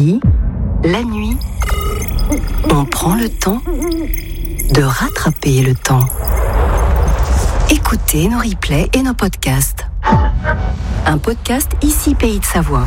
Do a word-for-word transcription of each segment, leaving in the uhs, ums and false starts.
Ici, la nuit, on prend le temps de rattraper le temps. Écoutez nos replays et nos podcasts. Un podcast Ici Pays de Savoie.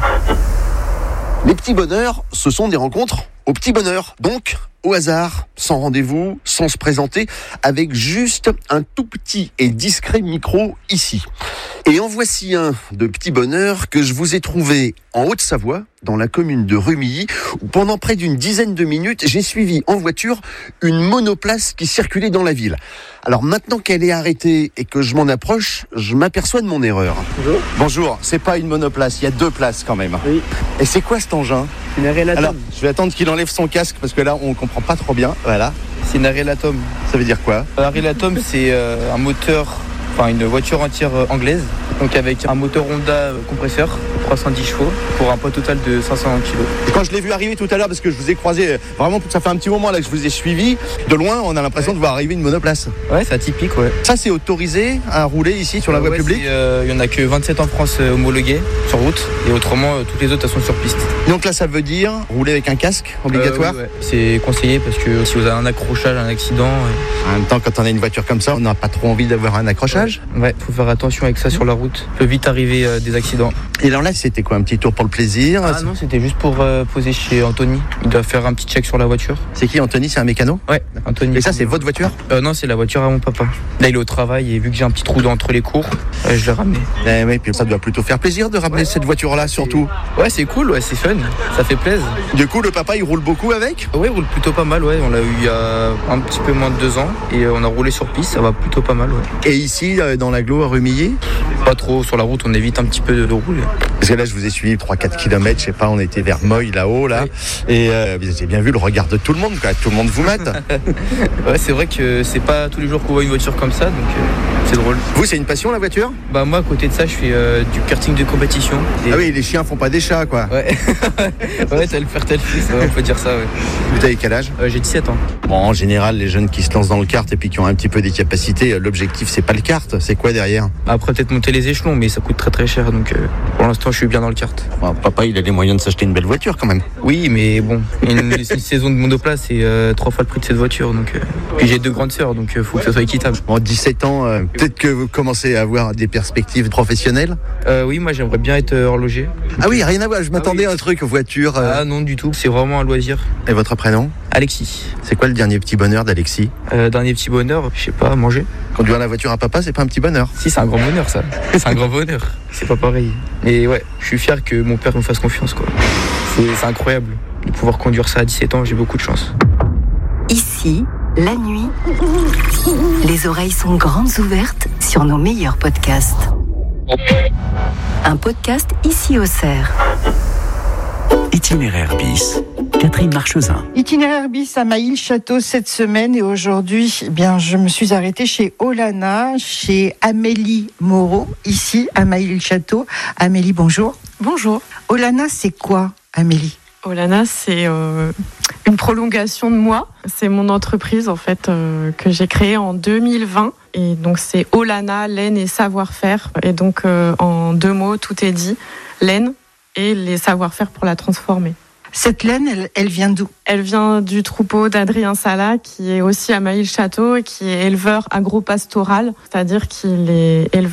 Les petits bonheurs, ce sont des rencontres au petit bonheur. Donc, au hasard, sans rendez-vous, sans se présenter, avec juste un tout petit et discret micro ici. Et en voici un de petit bonheur que je vous ai trouvé en Haute-Savoie, dans la commune de Rumilly, où pendant près d'une dizaine de minutes, j'ai suivi en voiture une monoplace qui circulait dans la ville. Alors maintenant qu'elle est arrêtée et que je m'en approche, je m'aperçois de mon erreur. Bonjour. Bonjour, c'est pas une monoplace, il y a deux places quand même. Oui. Et c'est quoi cet engin ? Une Arelatum. Alors, je vais attendre qu'il enlève son casque parce que là, on comprend pas trop bien. Voilà. C'est une Arelatum. Ça veut dire quoi ? Arelatum, c'est euh, un moteur, enfin une voiture entière euh, anglaise, donc avec un moteur Honda euh, compresseur, trois cent dix chevaux, pour un poids total de cinq cents kilos. Et quand je l'ai vu arriver tout à l'heure, parce que je vous ai croisé, vraiment, ça fait un petit moment là que je vous ai suivi, de loin, on a l'impression ouais. de voir arriver une monoplace. Ouais, c'est atypique, ouais. Ça, c'est autorisé à rouler ici sur la euh, voie ouais, publique ? Il euh, y en a que vingt-sept en France euh, homologués sur route, et autrement, euh, toutes les autres, elles sont sur piste. Donc là, ça veut dire rouler avec un casque obligatoire ? euh, oui, ouais. C'est conseillé parce que si vous avez un accrochage, un accident... Euh... En même temps, quand on a une voiture comme ça, on n'a pas trop envie d'avoir un accrochage ? Ouais, ouais, faut faire attention avec ça sur la route. Il peut vite arriver euh, des accidents. Et alors là, c'était quoi, un petit tour pour le plaisir ? Ah non, c'était juste pour euh, poser chez Anthony. Il doit faire un petit check sur la voiture. C'est qui, Anthony ? C'est un mécano ? Ouais, Anthony. Et ça, c'est votre voiture ? euh, Non, c'est la voiture à mon papa. Là, il est au travail et vu que j'ai un petit trou entre les cours, euh, je l'ai ramené. Eh oui, puis ça doit plutôt faire plaisir de ramener ouais. cette voiture-là, surtout. Ouais, c'est cool, ouais, c'est fun. Ça fait plaisir. Du coup, le papa, il roule beaucoup avec ? Ouais, il roule plutôt pas mal, ouais. On l'a eu il y a un petit peu moins de deux ans et on a roulé sur piste, ça va plutôt pas mal, ouais. Et ici, dans l'agglo à Rumilly ? Pas trop, sur la route, on évite un petit peu de, de rouler. Parce que là, je vous ai suivi trois quatre kilomètres, je sais pas, on était vers Moy là-haut, là. Oui. Et euh, vous avez bien vu le regard de tout le monde, quoi. Tout le monde vous mate. Ouais, c'est vrai que c'est pas tous les jours qu'on voit une voiture comme ça, donc euh, c'est drôle. Vous, c'est une passion, la voiture ? Bah, moi, à côté de ça, je fais euh, du karting de compétition. Et... Ah oui, les chiens font pas des chats, quoi. Ouais, ouais, tel père, tel fils, ouais, on peut dire ça, ouais. Vous avez quel âge ? euh, J'ai dix-sept ans. Bon, en général, les jeunes qui se lancent dans le kart et puis qui ont un petit peu des capacités, l'objectif, c'est pas le kart, c'est quoi derrière ? Après, peut-être monter les échelons, mais ça coûte très très cher, donc euh, pour l'instant, je suis bien dans le kart. Bon, papa, il a les moyens de s'acheter une belle voiture, quand même. Oui, mais bon, une, une saison de monoplace, c'est euh, trois fois le prix de cette voiture, donc... Euh... Puis j'ai deux grandes sœurs, donc il euh, faut que ça soit équitable. En dix-sept ans, euh, peut-être que vous commencez à avoir des perspectives professionnelles ? euh, Oui, moi j'aimerais bien être euh, horloger. Ah oui, rien à voir, je m'attendais ah oui. à un truc, voiture... Euh... Ah non, du tout, c'est vraiment un loisir. Et votre prénom ? Alexis. C'est quoi le dernier petit bonheur d'Alexis ? euh, Dernier petit bonheur, je sais pas, manger. Conduire la voiture à papa, c'est pas un petit bonheur ? Si, c'est un grand bonheur ça. C'est un grand bonheur, c'est pas pareil. Mais ouais, je suis fier que mon père me fasse confiance, quoi. C'est, c'est incroyable de pouvoir conduire ça à dix-sept ans, j'ai beaucoup de chance. Ici, la nuit, les oreilles sont grandes ouvertes sur nos meilleurs podcasts. Un podcast ici au Cerf. Itinéraire bis, Catherine Marchesin. Itinéraire bis à Mailly-le-Château cette semaine et aujourd'hui, eh bien, je me suis arrêtée chez Olana, chez Amélie Moreau, ici à Mailly-le-Château. Amélie, bonjour. Bonjour. Olana, c'est quoi, Amélie ? Olana, c'est euh, une prolongation de moi. C'est mon entreprise en fait euh, que j'ai créée en deux mille vingt. Et donc c'est Olana, laine et savoir-faire. Et donc euh, en deux mots, tout est dit. Laine et les savoir-faire pour la transformer. Cette laine, elle, elle vient d'où ? Elle vient du troupeau d'Adrien Sala, qui est aussi à Mailly-le-Château et qui est éleveur agro-pastoral, c'est-à-dire qu'il est éleveur